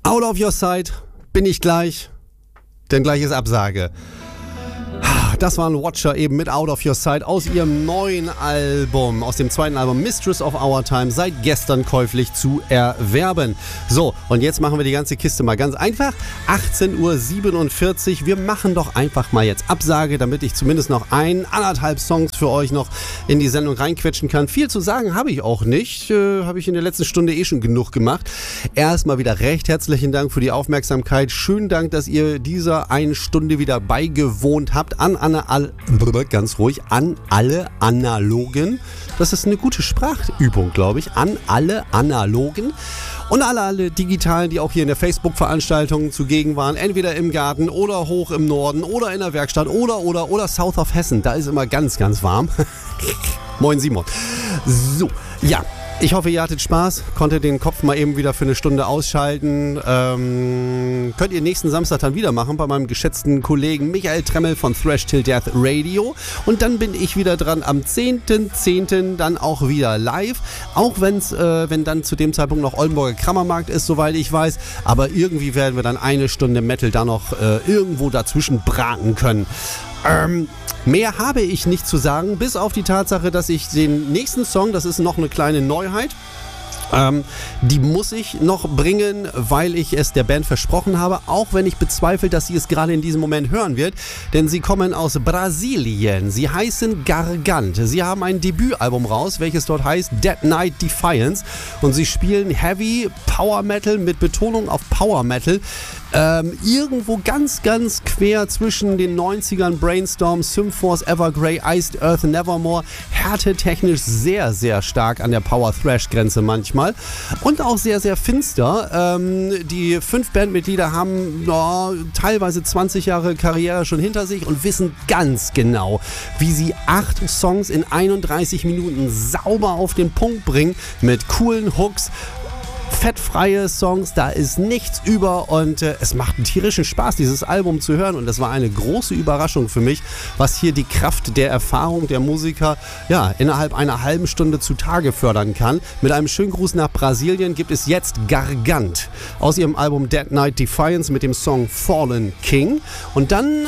Out of your sight bin ich gleich, denn gleich ist Absage. Das war ein Watcher eben mit Out of Your Sight aus ihrem neuen Album, aus dem zweiten Album Mistress of Our Time, seit gestern käuflich zu erwerben. So, und jetzt machen wir die ganze Kiste mal ganz einfach. 18:47 Uhr. Wir machen doch einfach mal jetzt Absage, damit ich zumindest noch 1,5 Songs für euch noch in die Sendung reinquetschen kann. Viel zu sagen habe ich auch nicht. Habe ich in der letzten Stunde schon genug gemacht. Erstmal wieder recht herzlichen Dank für die Aufmerksamkeit. Schönen Dank, dass ihr dieser einen Stunde wieder beigewohnt habt. Ganz ruhig, an alle Analogen. Das ist eine gute Sprachübung, glaube ich. An alle Analogen. Und alle Digitalen, die auch hier in der Facebook-Veranstaltung zugegen waren. Entweder im Garten oder hoch im Norden oder in der Werkstatt oder South of Hessen. Da ist immer ganz, ganz warm. Moin Simon. So, ja. Ich hoffe, ihr hattet Spaß, konntet den Kopf mal eben wieder für eine Stunde ausschalten. Könnt ihr nächsten Samstag dann wieder machen bei meinem geschätzten Kollegen Michael Tremmel von Thrash Till Death Radio. Und dann bin ich wieder dran am 10.10. dann auch wieder live. Auch wenn dann zu dem Zeitpunkt noch Oldenburger Krammermarkt ist, soweit ich weiß. Aber irgendwie werden wir dann eine Stunde Metal da noch irgendwo dazwischen braten können. Mehr habe ich nicht zu sagen, bis auf die Tatsache, dass ich den nächsten Song, das ist noch eine kleine Neuheit, die muss ich noch bringen, weil ich es der Band versprochen habe, auch wenn ich bezweifle, dass sie es gerade in diesem Moment hören wird, denn sie kommen aus Brasilien. Sie heißen Gargant. Sie haben ein Debütalbum raus, welches dort heißt Dead Night Defiance, und sie spielen Heavy Power Metal mit Betonung auf Power Metal. Irgendwo ganz, ganz quer zwischen den 90ern, Brainstorm, Symforce, Evergrey, Iced Earth, Nevermore, härtetechnisch sehr, sehr stark an der Power-Thrash-Grenze manchmal und auch sehr, sehr finster. Die 5 Bandmitglieder haben teilweise 20 Jahre Karriere schon hinter sich und wissen ganz genau, wie sie 8 Songs in 31 Minuten sauber auf den Punkt bringen mit coolen Hooks, fettfreie Songs, da ist nichts über, und es macht einen tierischen Spaß, dieses Album zu hören, und das war eine große Überraschung für mich, was hier die Kraft der Erfahrung der Musiker innerhalb einer halben Stunde zutage fördern kann. Mit einem schönen Gruß nach Brasilien gibt es jetzt Gargant aus ihrem Album Dead Night Defiance mit dem Song Fallen King, und dann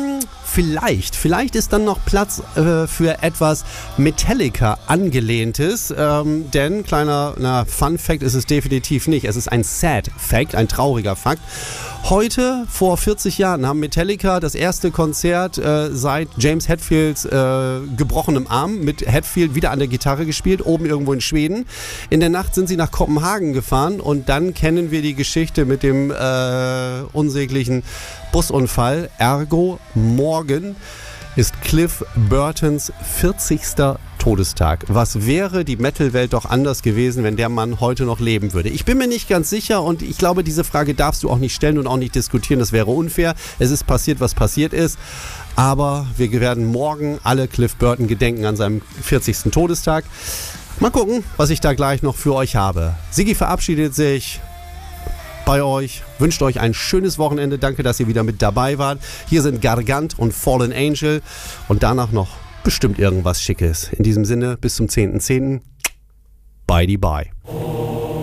Vielleicht ist dann noch Platz für etwas Metallica angelehntes, denn kleiner Fun Fact ist es definitiv nicht. Es ist ein Sad Fact, ein trauriger Fakt. Heute, vor 40 Jahren, haben Metallica das erste Konzert seit James Hetfields gebrochenem Arm mit Hetfield wieder an der Gitarre gespielt, oben irgendwo in Schweden. In der Nacht sind sie nach Kopenhagen gefahren, und dann kennen wir die Geschichte mit dem unsäglichen Busunfall. Ergo, morgen ist Cliff Burtons 40. Todestag. Was wäre die Metal-Welt doch anders gewesen, wenn der Mann heute noch leben würde? Ich bin mir nicht ganz sicher, und ich glaube, diese Frage darfst du auch nicht stellen und auch nicht diskutieren. Das wäre unfair. Es ist passiert, was passiert ist. Aber wir werden morgen alle Cliff Burton gedenken an seinem 40. Todestag. Mal gucken, was ich da gleich noch für euch habe. Sigi verabschiedet sich bei euch, wünscht euch ein schönes Wochenende. Danke, dass ihr wieder mit dabei wart. Hier sind Gargant und Fallen Angel und danach noch bestimmt irgendwas Schickes. In diesem Sinne, bis zum 10.10. Bye.